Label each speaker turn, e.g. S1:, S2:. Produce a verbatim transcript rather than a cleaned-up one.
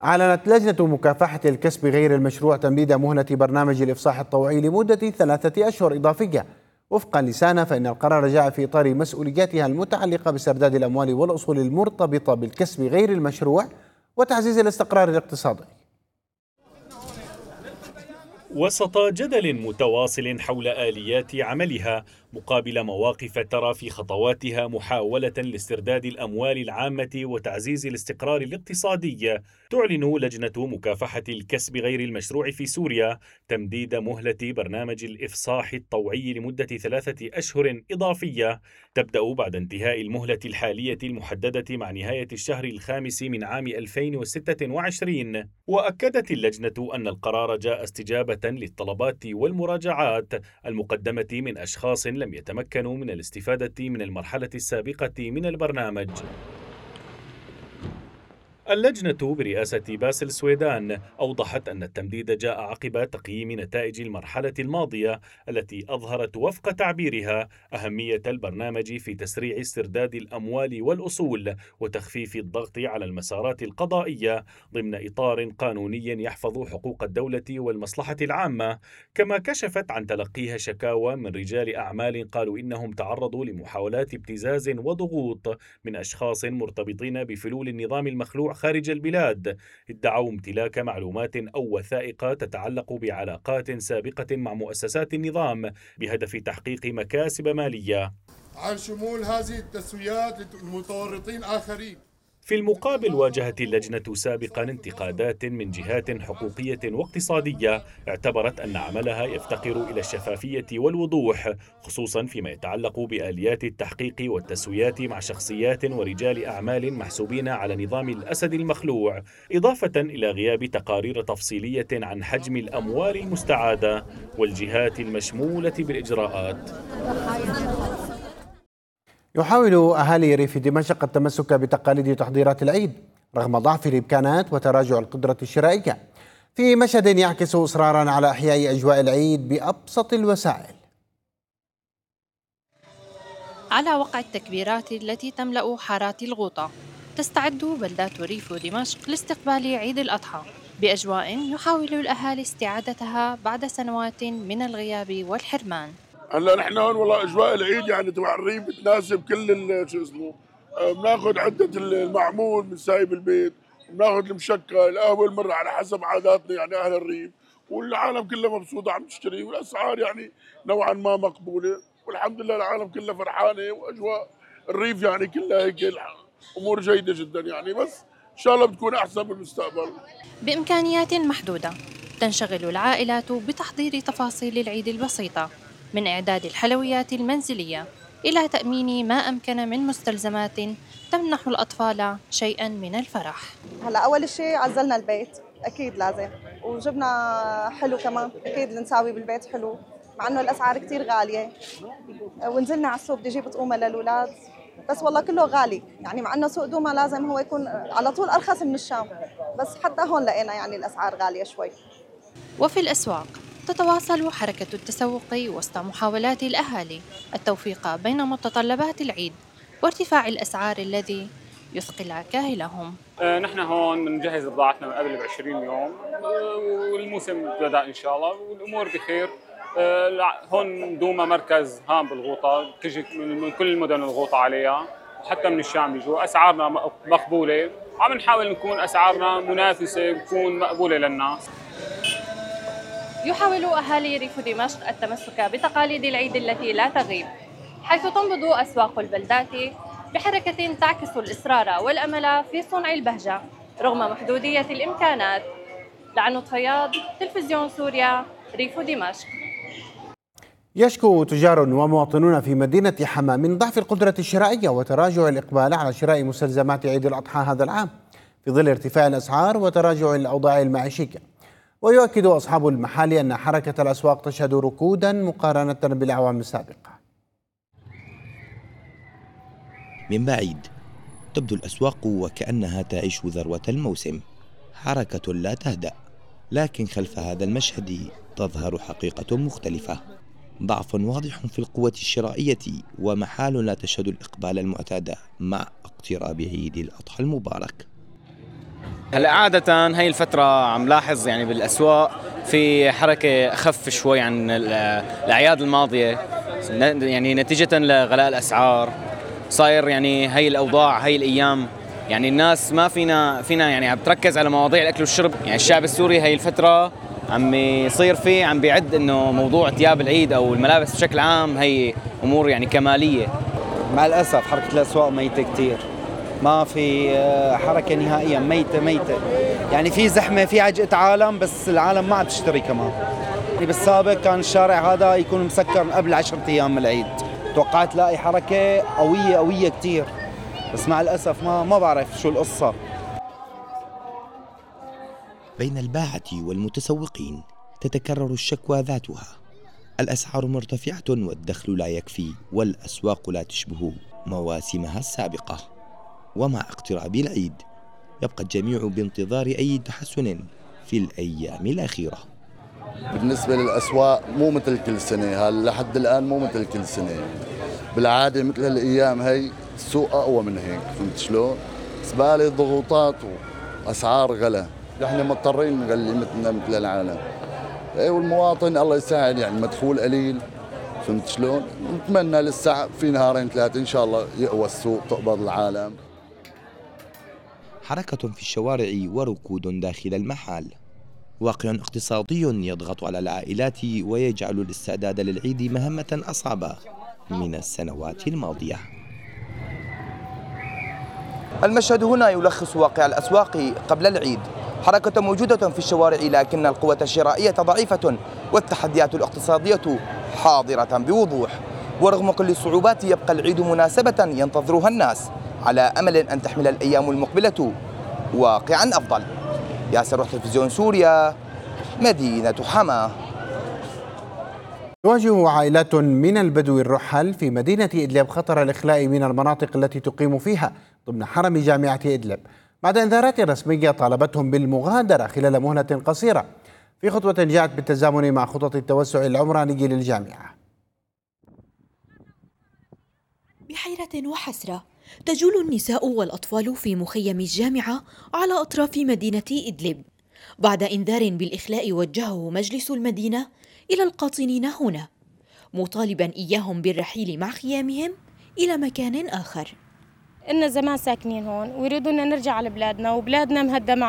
S1: أعلنت لجنة مكافحة الكسب غير المشروع تمديد مهلة برنامج الإفصاح الطوعي لمدة ثلاثة أشهر إضافية. وفقا لسانا فإن القرار جاء في إطار مسؤولياتها المتعلقة بسرداد الأموال والأصول المرتبطة بالكسب غير المشروع وتعزيز الاستقرار الاقتصادي.
S2: وسط جدل متواصل حول آليات عملها مقابل مواقف ترى في خطواتها محاولة لاسترداد الأموال العامة وتعزيز الاستقرار الاقتصادي، تعلن لجنة مكافحة الكسب غير المشروع في سوريا تمديد مهلة برنامج الإفصاح الطوعي لمدة ثلاثة أشهر إضافية تبدأ بعد انتهاء المهلة الحالية المحددة مع نهاية الشهر الخامس من عام ألفين وستة وعشرين. وأكدت اللجنة أن القرار جاء استجابة للطلبات والمراجعات المقدمة من أشخاص لم يتمكنوا من الاستفادة من المرحلة السابقة من البرنامج. اللجنة برئاسة باسل سويدان أوضحت أن التمديد جاء عقب تقييم نتائج المرحلة الماضية التي أظهرت وفق تعبيرها أهمية البرنامج في تسريع استرداد الأموال والأصول وتخفيف الضغط على المسارات القضائية ضمن إطار قانوني يحفظ حقوق الدولة والمصلحة العامة. كما كشفت عن تلقيها شكاوى من رجال أعمال قالوا إنهم تعرضوا لمحاولات ابتزاز وضغوط من أشخاص مرتبطين بفلول النظام المخلوع خارج البلاد، ادعوا امتلاك معلومات أو وثائق تتعلق بعلاقات سابقة مع مؤسسات النظام بهدف تحقيق مكاسب مالية
S3: عن شمول هذه التسويات لمتورطين آخرين.
S2: في المقابل واجهت اللجنة سابقا انتقادات من جهات حقوقية واقتصادية اعتبرت أن عملها يفتقر إلى الشفافية والوضوح، خصوصا فيما يتعلق بآليات التحقيق والتسويات مع شخصيات ورجال أعمال محسوبين على نظام الأسد المخلوع، إضافة إلى غياب تقارير تفصيلية عن حجم الأموال المستعادة والجهات المشمولة بالإجراءات.
S1: يحاول أهالي ريف دمشق التمسك بتقاليد تحضيرات العيد رغم ضعف الإمكانات وتراجع القدرة الشرائية، في مشهد يعكس إصرارا على إحياء أجواء العيد بأبسط الوسائل.
S4: على وقع التكبيرات التي تملأ حارات الغوطة، تستعد بلدات ريف دمشق لاستقبال عيد الأضحى بأجواء يحاول الأهالي استعادتها بعد سنوات من الغياب والحرمان.
S3: هلا نحن هون والله اجواء العيد يعني تبع الريف بتناسب كل شو اسمه، بناخذ عده المعمول من سايب البيت، بناخذ المشكل، القهوه المره على حسب عاداتنا يعني اهل الريف، والعالم كله مبسوطه عم تشتري، والاسعار يعني نوعا ما مقبوله، والحمد لله العالم كله فرحانه، واجواء الريف يعني كلها هيك امور جيده جدا يعني، بس ان شاء الله بتكون احسن بالمستقبل.
S4: بامكانيات محدوده تنشغل العائلات بتحضير تفاصيل العيد البسيطه، من إعداد الحلويات المنزلية إلى تأمين ما أمكن من مستلزمات تمنح الأطفال شيئاً من الفرح.
S5: هلا أول شيء عزلنا البيت أكيد لازم، وجبنا حلو كمان أكيد نساوي بالبيت حلو مع إنه الأسعار كتير غالية، ونزلنا على السوق بدي أجيب طعومة للأولاد، بس والله كله غالي يعني، مع إنه سوق دوما لازم هو يكون على طول أرخص من الشام، بس حتى هون لقينا يعني الأسعار غالية شوي.
S4: وفي الأسواق تتواصل حركة التسوق وسط محاولات الأهالي التوفيق بين متطلبات العيد وارتفاع الأسعار الذي يثقل كاهلهم.
S6: آه نحن هون بنجهز بضاعتنا من قبل بعشرين يوم، آه والموسم بدأ إن شاء الله والأمور بخير. آه هون دوما مركز هام بالغوطة، تجي من كل المدن الغوطة عليها وحتى من الشام بيجوا، أسعارنا مقبولة، عم نحاول نكون أسعارنا منافسة تكون مقبولة للناس.
S4: يحاول أهالي ريف دمشق التمسك بتقاليد العيد التي لا تغيب، حيث تنبض أسواق البلدات بحركة تعكس الإصرار والأمل في صنع البهجة رغم محدودية الإمكانات. لعنود فياض، تلفزيون سوريا، ريف دمشق.
S1: يشكو تجار ومواطنون في مدينة حما من ضعف القدرة الشرائية وتراجع الإقبال على شراء مستلزمات عيد الأضحى هذا العام في ظل ارتفاع الأسعار وتراجع الأوضاع المعيشية. ويؤكد أصحاب المحال أن حركة الأسواق تشهد ركودا مقارنة بالأعوام السابقة.
S7: من بعيد تبدو الأسواق وكأنها تعيش ذروة الموسم، حركة لا تهدأ، لكن خلف هذا المشهد تظهر حقيقة مختلفة، ضعف واضح في القوة الشرائية ومحال لا تشهد الإقبال المعتاد مع اقتراب عيد الأضحى المبارك.
S8: هلا عادة هاي الفترة عم لاحظ يعني بالأسواق في حركة أخف شوي عن الأعياد الماضية، يعني نتيجة لغلاء الأسعار. صاير يعني هاي الأوضاع هاي الأيام يعني الناس ما فينا فينا يعني عم تركز على مواضيع الأكل والشرب. يعني الشعب السوري هاي الفترة عم يصير فيه عم بيعد إنه موضوع ثياب العيد أو الملابس بشكل عام هي أمور يعني كمالية.
S9: مع الأسف حركة الأسواق ميتة كتير، ما في حركة نهائيا، ميتة ميتة. يعني في زحمة، في عجقة عالم، بس العالم ما عم تشتري كمان. يعني بالسابق كان الشارع هذا يكون مسكر قبل عشرة أيام من العيد، توقعت لاقي حركة قوية قوية كتير، بس مع الأسف ما ما بعرف شو القصة.
S7: بين الباعة والمتسوقين تتكرر الشكوى ذاتها، الأسعار مرتفعة والدخل لا يكفي والأسواق لا تشبه مواسمها السابقة. ومع اقتراب العيد يبقى الجميع بانتظار أي تحسن في الأيام الأخيرة.
S10: بالنسبة للأسواق مو مثل كل سنة، لحد الآن مو مثل كل سنة. بالعادة مثل هالأيام هي السوق أقوى من هيك، فهمت شلون؟ زبالة ضغوطات وأسعار غلا، نحن مضطرين نغلي مثلنا مثل العالم. ايه والمواطن الله يساعد، يعني مدخول قليل، فهمت شلون؟ نتمنى لسه في نهارين ثلاثة إن شاء الله يقوى السوق، تقبض العالم.
S7: حركة في الشوارع وركود داخل المحال، واقع اقتصادي يضغط على العائلات ويجعل الاستعداد للعيد مهمة أصعب من السنوات الماضية.
S11: المشهد هنا يلخص واقع الأسواق قبل العيد، حركة موجودة في الشوارع لكن القوة الشرائية ضعيفة والتحديات الاقتصادية حاضرة بوضوح. ورغم كل الصعوبات يبقى العيد مناسبة ينتظرها الناس على أمل أن تحمل الأيام المقبلة واقعا أفضل. ياسر روح تلفزيون سوريا، مدينة حما.
S1: تواجه عائلات من البدو الرحل في مدينة إدلب خطر الإخلاء من المناطق التي تقيم فيها ضمن حرم جامعة إدلب بعد إنذارات رسمية طالبتهم بالمغادرة خلال مهلة قصيرة، في خطوة جاءت بالتزامن مع خطط التوسع العمراني للجامعة.
S12: بحيرة وحسرة تجول النساء والأطفال في مخيم الجامعة على أطراف مدينة إدلب بعد إنذار بالإخلاء وجهه مجلس المدينة إلى القاطنين هنا، مطالبا إياهم بالرحيل مع خيامهم إلى مكان آخر.
S13: إن زمان ساكنين هون ويريدون نرجع على بلادنا، وبلادنا مهدمة